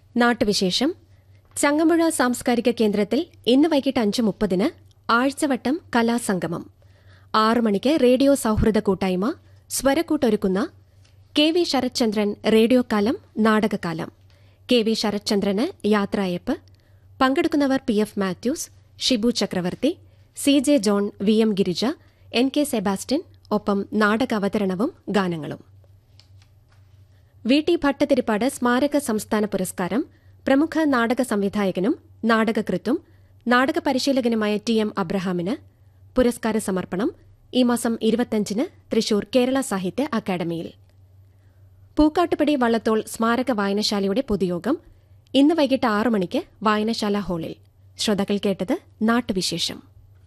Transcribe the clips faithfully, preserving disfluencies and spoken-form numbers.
നാട്ടുവിശേഷം. ചങ്ങമ്പുഴ സാംസ്കാരിക കേന്ദ്രത്തിൽ ഇന്ന് വൈകിട്ട് അഞ്ച് മുപ്പതിന് ആഴ്ചവട്ടം കലാസംഗമം. ആറു മണിക്ക് റേഡിയോ സൌഹൃദ കൂട്ടായ്മ സ്വരക്കൂട്ടൊരുക്കുന്ന കെ വി ശരത്ചന്ദ്രൻ റേഡിയോ കാലം നാടകകാലം. കെ വി ശരത്ചന്ദ്രന് യാത്രയയപ്പ്. പങ്കെടുക്കുന്നവർ പി എഫ് മാത്യൂസ്, ഷിബു ചക്രവർത്തി, C J John, V M Girija, N K Sebastian. ഒപ്പം നാടക അവതരണവും ഗാനങ്ങളും. വി ടി ഭട്ടതിരിപ്പാട് സ്മാരക സംസ്ഥാന പുരസ്കാരം പ്രമുഖ നാടക സംവിധായകനും നാടകകൃത്തും നാടക പരിശീലകനുമായ ടി എം അബ്രഹാമിന്. പുരസ്കാര സമർപ്പണം ഈ മാസം ഇരുപത്തിയഞ്ചിന് തൃശൂർ കേരള സാഹിത്യ അക്കാദമിയിൽ. പൂക്കാട്ടുപടി വള്ളത്തോൾ സ്മാരക വായനശാലയുടെ പൊതുയോഗം ഇന്ന് വൈകിട്ട് ആറു മണിക്ക് വായനശാല ഹാളിൽ. ശ്രോതാക്കൾ കേട്ടത് നാട്ടുവിശേഷം.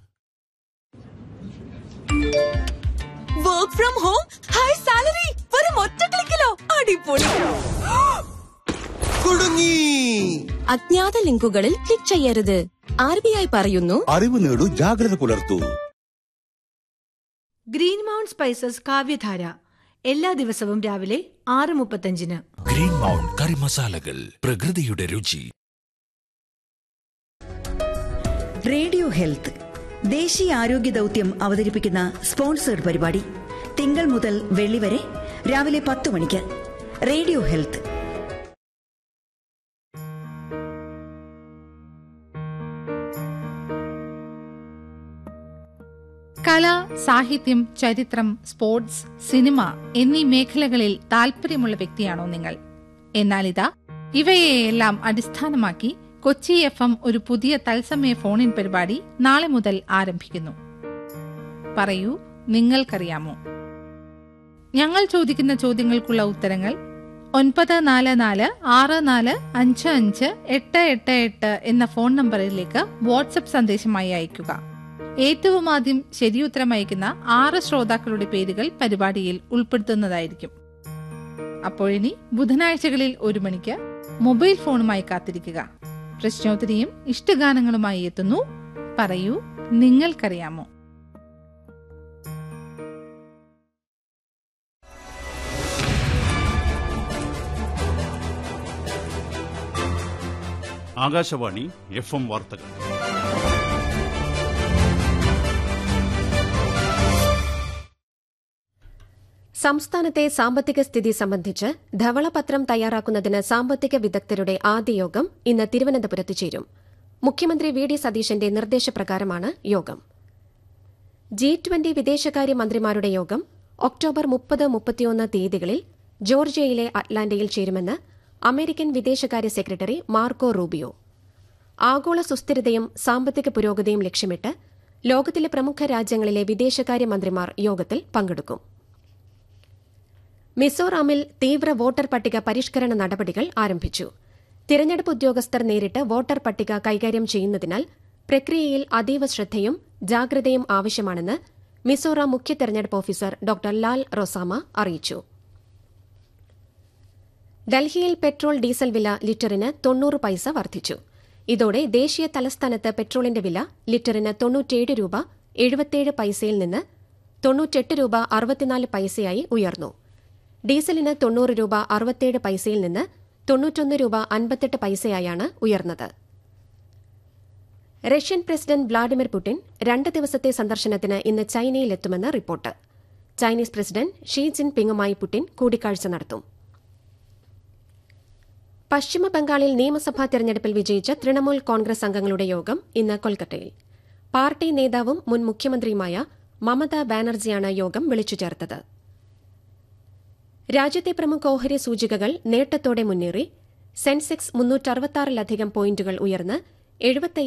Work from home, high salary, വെറും ഒറ്റ ക്ലിക്കിലോ. അടിപൊളി. കുടുങ്ങി. അജ്ഞാത ലിങ്കുകളിൽ ക്ലിക്ക് ചെയ്യരുത്. ആർ ബി ഐ പറയുന്നു, അറിവ് നേടൂ, ജാഗ്രത പുലർത്തൂ. ഗ്രീൻ മൗണ്ട് സ്പൈസസ് കാവ്യധാര എല്ലാ ദിവസവും രാവിലെ ആറ് മുപ്പത്തഞ്ചിന്. ഗ്രീൻ മൗണ്ട് കറി മസാലകൾ, പ്രകൃതിയുടെ രുചി. റേഡിയോ ഹെൽത്ത് ദേശീയ ആരോഗ്യ ദൌത്യം അവതരിപ്പിക്കുന്ന സ്പോൺസേഡ് പരിപാടി തിങ്കൾ മുതൽ വെള്ളി വരെ രാവിലെ പത്ത് മണിക്ക്. Radio health. കല, സാഹിത്യം, ചരിത്രം, സ്പോർട്സ്, സിനിമ എന്നീ മേഖലകളിൽ താൽപര്യമുള്ള വ്യക്തിയാണോ നിങ്ങൾ? എന്നാലിതാ ഇവയെയെല്ലാം അടിസ്ഥാനമാക്കി കൊച്ചി എഫ് എം ഒരു പുതിയ തത്സമയ ഫോണിൻ പരിപാടി നാളെ മുതൽ ആരംഭിക്കുന്നു. പറയൂ, നിങ്ങൾക്കറിയാമോ? ഞങ്ങൾ ചോദിക്കുന്ന ചോദ്യങ്ങൾക്കുള്ള ഉത്തരങ്ങൾ ഒൻപത് നാല് നാല് ആറ് നാല് അഞ്ച് അഞ്ച് എട്ട് എട്ട് എട്ട് എന്ന ഫോൺ നമ്പറിലേക്ക് വാട്സ്ആപ്പ് സന്ദേശമായി അയയ്ക്കുക. ഏറ്റവും ആദ്യം ശരിയുത്തരം അയക്കുന്ന ആറ് ശ്രോതാക്കളുടെ പേരുകൾ പരിപാടിയിൽ ഉൾപ്പെടുത്തുന്നതായിരിക്കും. അപ്പോഴിനി ബുധനാഴ്ചകളിൽ ഒരു മണിക്ക് മൊബൈൽ ഫോണുമായി കാത്തിരിക്കുക. പ്രശ്നോത്തരിയും ഇഷ്ടഗാനങ്ങളുമായി എത്തുന്നു. പറയൂ, നിങ്ങൾക്കറിയാമോ? ആകാശവാണി എഫ് എം വാർത്തകൾ. സംസ്ഥാനത്തെ സാമ്പത്തിക സ്ഥിതി സംബന്ധിച്ച് ധവളപത്രം തയ്യാറാക്കുന്നതിന് സാമ്പത്തിക വിദഗ്ധരുടെ ആദ്യ യോഗം ഇന്ന് തിരുവനന്തപുരത്ത് ചേരും. മുഖ്യമന്ത്രി വി ഡി സതീശന്റെ നിർദ്ദേശപ്രകാരമാണ് യോഗം. ജി ട്വന്റി വിദേശകാര്യ മന്ത്രിമാരുടെ യോഗം ഒക്ടോബർ മുപ്പത് മുപ്പത്തിയൊന്ന് തീയതികളിൽ ജോർജിയയിലെ അറ്റ്ലാന്റയിൽ ചേരുമെന്ന് അമേരിക്കൻ വിദേശകാര്യ സെക്രട്ടറി മാർക്കോ റൂബിയോ. ആഗോള സുസ്ഥിരതയും സാമ്പത്തിക പുരോഗതിയും ലക്ഷ്യമിട്ട് ലോകത്തിലെ പ്രമുഖ രാജ്യങ്ങളിലെ വിദേശകാര്യ മന്ത്രിമാർ യോഗത്തിൽ പങ്കെടുക്കും. മിസോറാമിൽ തീവ്ര വോട്ടർ പട്ടിക പരിഷ്കരണ നടപടികൾ ആരംഭിച്ചു. തിരഞ്ഞെടുപ്പ് ഉദ്യോഗസ്ഥർ നേരിട്ട് വോട്ടർ പട്ടിക കൈകാര്യം ചെയ്യുന്നതിനാൽ പ്രക്രിയയിൽ അതീവ ശ്രദ്ധയും ജാഗ്രതയും ആവശ്യമാണെന്ന് മിസോറാം മുഖ്യ തെരഞ്ഞെടുപ്പ് ഓഫീസർ ഡോക്ടർ ലാൽ റൊസാമ അറിയിച്ചു. ഡൽഹിയിൽ പെട്രോൾ ഡീസൽ വില ലിറ്ററിന് തൊണ്ണൂറ് പൈസ വർദ്ധിച്ചു. ഇതോടെ ദേശീയ തലസ്ഥാനത്ത് പെട്രോളിന്റെ വില ലിറ്ററിന് തൊണ്ണൂറ്റിയേഴ് രൂപ എഴുപത്തിയേഴ് പൈസയിൽ നിന്ന് തൊണ്ണൂറ്റെട്ട് രൂപ അറുപത്തിനാല് പൈസയായി ഉയർന്നു. ഡീസലിന് തൊണ്ണൂറ് രൂപ അറുപത്തിയേഴ് പൈസയിൽ നിന്ന് തൊണ്ണൂറ്റൊന്ന് രൂപ അൻപത്തെട്ട് പൈസയായാണ് ഉയർന്നത്. റഷ്യൻ പ്രസിഡന്റ് വ്ളാഡിമിർ പുടിൻ രണ്ട് ദിവസത്തെ സന്ദർശനത്തിന് ഇന്ന് ചൈനയിലെത്തുമെന്ന് റിപ്പോർട്ട്. ചൈനീസ് പ്രസിഡന്റ് ഷീ ജിൻ പിങ്ങുമായി പുടിൻ കൂടിക്കാഴ്ച നടത്തും. പശ്ചിമബംഗാളിൽ നിയമസഭാ തെരഞ്ഞെടുപ്പിൽ വിജയിച്ച തൃണമൂൽ കോൺഗ്രസ് അംഗങ്ങളുടെ യോഗം ഇന്ന് കൊൽക്കത്തയിൽ. പാർട്ടി നേതാവും മുൻ മുഖ്യമന്ത്രിയുമായ മമതാ ബാനർജിയാണ് യോഗം വിളിച്ചു ചേർത്തത്. രാജ്യത്തെ പ്രമുഖ ഓഹരി സൂചികകൾ നേട്ടത്തോടെ മുന്നേറി. സെൻസെക്സ് മുന്നൂറ്ററുപത്തിയാറിലധികം പോയിന്റുകൾ ഉയർന്ന് എഴുപത്തി